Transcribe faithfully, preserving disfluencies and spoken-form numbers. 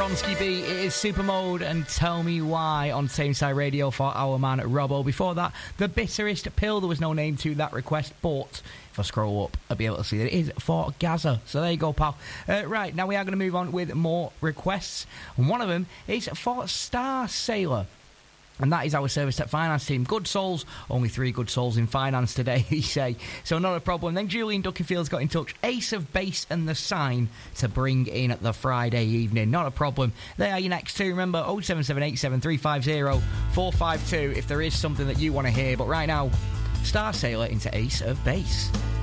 Bronski B. It is Super Mode and Tell Me Why on Tameside Radio for our man Robbo. Before that, The Bitterest Pill. There was no name to that request, but if I scroll up, I'll be able to see that it is for Gaza. So there you go, pal. Uh, right, now we are going to move on with more requests. And one of them is for Star Sailor. And that is our service tech finance team. Good souls, only three good souls in finance today, you say. So not a problem. Then Julian Duckenfield's got in touch. Ace of Base and the Sign to bring in the Friday evening. Not a problem. They are your next two. Remember, oh seven seven eight seven three five oh four five two if there is something that you want to hear. But right now, Star Sailor into Ace of Base.